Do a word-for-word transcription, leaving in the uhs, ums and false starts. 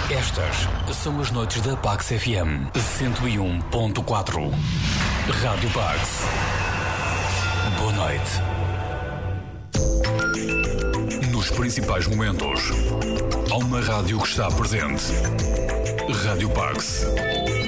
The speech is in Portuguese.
Estas são as noites da Pax F M cento e um ponto quatro. Rádio Pax. Boa noite. Nos principais momentos, há uma rádio que está presente. Rádio Pax.